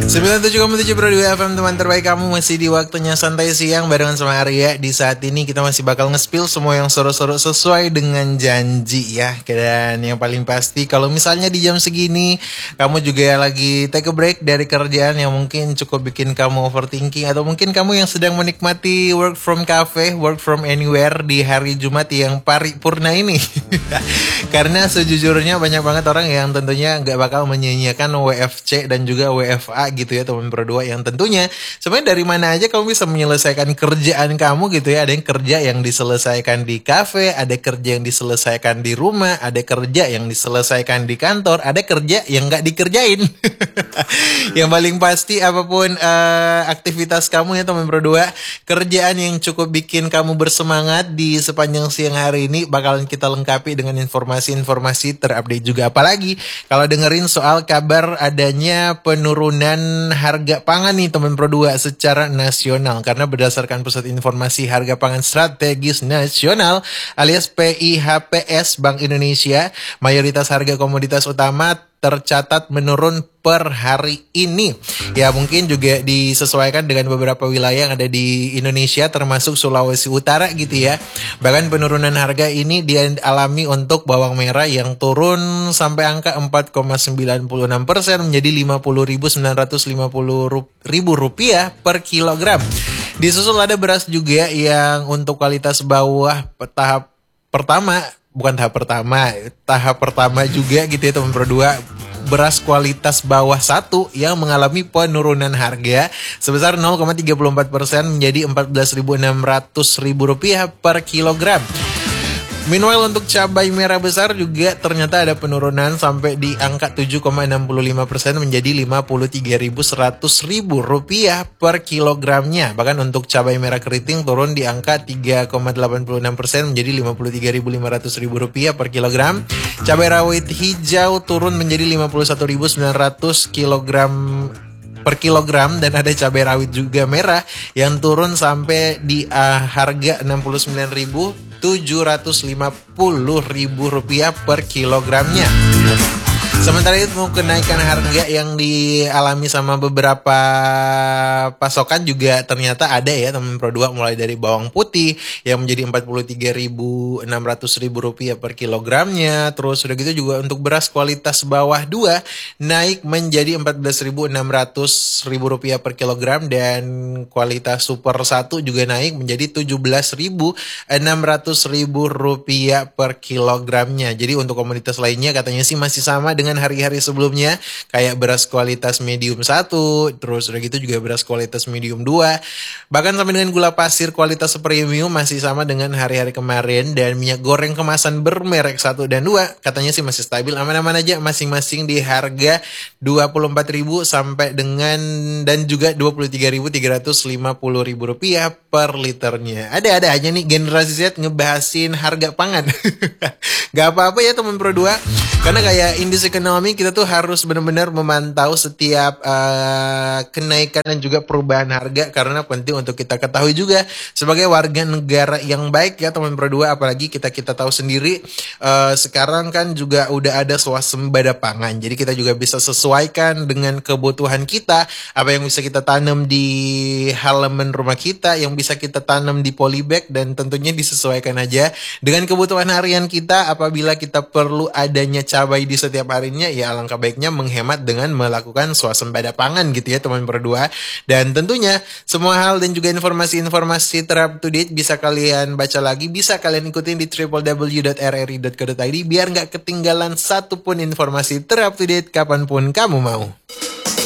97,7 Pro 2 FM, teman terbaik kamu. Masih di waktunya santai siang barengan sama Arya. Di saat ini kita masih bakal nge-spill semua yang seru-seru sesuai dengan janji ya. Dan yang paling pasti kalau misalnya di jam segini kamu juga lagi take a break dari kerjaan yang mungkin cukup bikin kamu overthinking, atau mungkin kamu yang sedang menikmati work from cafe, work from anywhere di hari Jumat yang paripurna ini. Karena sejujurnya banyak banget orang yang tentunya gak bakal menyanyiakan WFC dan juga WFA gitu ya teman berdua, yang tentunya sebenarnya dari mana aja kamu bisa menyelesaikan kerjaan kamu gitu ya. Ada yang kerja yang diselesaikan di kafe, ada kerja yang diselesaikan di rumah, ada kerja yang diselesaikan di kantor, ada kerja yang gak dikerjain. Yang paling pasti apapun aktivitas kamu ya teman berdua, kerjaan yang cukup bikin kamu bersemangat di sepanjang siang hari ini bakalan kita lengkapi dengan informasi-informasi terupdate juga. Apalagi kalau dengerin soal kabar adanya penurunan harga pangan nih teman berdua secara nasional. Karena berdasarkan Pusat Informasi Harga Pangan Strategis Nasional alias PIHPS Bank Indonesia, mayoritas harga komoditas utama tercatat menurun per hari ini. Ya mungkin juga disesuaikan dengan beberapa wilayah yang ada di Indonesia termasuk Sulawesi Utara gitu ya. Bahkan penurunan harga ini dialami untuk bawang merah yang turun sampai angka 4,96% menjadi Rp50.950 per kilogram. Disusul ada beras juga yang untuk kualitas bawah tahap pertama juga gitu ya teman berdua, beras kualitas bawah 1 yang mengalami penurunan harga sebesar 0,34% menjadi Rp14.600 per kilogram. Meanwhile untuk cabai merah besar juga ternyata ada penurunan sampai di angka 7,65% menjadi Rp53.100 per kilogramnya. Bahkan untuk cabai merah keriting turun di angka 3,86% menjadi Rp53.500 per kilogram. Cabai rawit hijau turun menjadi Rp51.900 per kilogram, dan ada cabai rawit juga merah yang turun sampai di harga Rp69.750 per kilogramnya. Sementara itu kenaikan harga yang dialami sama beberapa pasokan juga ternyata ada ya teman berdua, mulai dari bawang putih yang menjadi Rp43.600 per kilogramnya. Terus udah gitu juga untuk beras kualitas bawah 2 naik menjadi Rp14.600 per kilogram, dan kualitas super 1 juga naik menjadi Rp17.600 per kilogramnya. Jadi untuk komoditas lainnya katanya sih masih sama dengan hari-hari sebelumnya, kayak beras kualitas medium 1, terus udah gitu juga beras kualitas medium 2, bahkan sampai dengan gula pasir kualitas premium masih sama dengan hari-hari kemarin, dan minyak goreng kemasan bermerek 1 dan 2 katanya sih masih stabil aman-aman aja, masing-masing di harga Rp24.000 sampai dengan dan juga Rp23.350 per liternya. Ada aja nih generasi Z ngebahasin harga pangan. Gak apa-apa ya teman Pro 2, karena kayak industri ekonomi kita tuh harus benar-benar memantau setiap kenaikan dan juga perubahan harga, karena penting untuk kita ketahui juga sebagai warga negara yang baik ya teman berdua. Apalagi kita tahu sendiri sekarang kan juga udah ada swasembada pangan, jadi kita juga bisa sesuaikan dengan kebutuhan kita, apa yang bisa kita tanam di halaman rumah kita, yang bisa kita tanam di polybag, dan tentunya disesuaikan aja dengan kebutuhan harian kita. Apabila kita perlu adanya cabai di setiap harinya, ya alangkah baiknya menghemat dengan melakukan swasembada pangan gitu ya teman berdua. Dan tentunya semua hal dan juga informasi-informasi terupdate bisa kalian baca lagi, bisa kalian ikutin di www.rri.co.id biar nggak ketinggalan satupun informasi terupdate kapanpun kamu mau.